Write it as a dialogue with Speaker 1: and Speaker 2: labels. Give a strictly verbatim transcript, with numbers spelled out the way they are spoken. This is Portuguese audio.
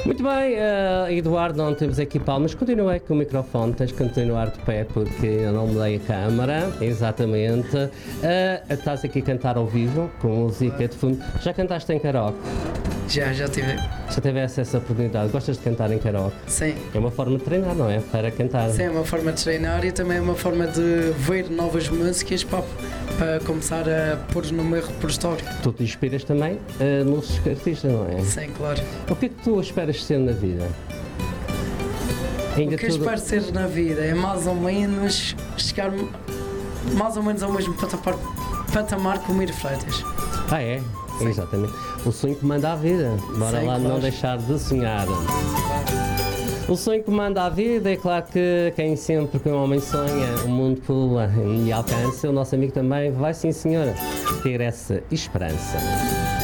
Speaker 1: Muito bem, uh, Eduardo, não temos aqui palmas. Continua com o microfone, tens de continuar de pé porque eu não mudei a câmara. Exatamente. Uh, estás aqui a cantar ao vivo, com música de fundo. Já cantaste em karaoke?
Speaker 2: Já, já tive.
Speaker 1: Já tivesse essa oportunidade? Gostas de cantar em karaoke?
Speaker 2: Sim.
Speaker 1: É uma forma de treinar, não é? Para cantar.
Speaker 2: Sim, é uma forma de treinar e também é uma forma de ver novas músicas para, para começar a pôr no meu repertório.
Speaker 1: Tu te inspiras também uh, nos artistas, não é?
Speaker 2: Sim, claro.
Speaker 1: O que é que tu esperas ser na vida? Ainda
Speaker 2: o que eu
Speaker 1: tudo...
Speaker 2: espero ser na vida é mais ou menos chegar mais ou menos ao mesmo patamar, patamar que o Miro Freitas.
Speaker 1: Ah, é?
Speaker 2: Sim.
Speaker 1: Exatamente. O sonho que manda a vida. Bora
Speaker 2: Sim,
Speaker 1: lá
Speaker 2: claro.
Speaker 1: Não deixar de sonhar. O sonho que manda a vida, é claro que quem sempre que um homem sonha, o mundo pula e alcança. O nosso amigo também vai, sim senhora, ter essa esperança.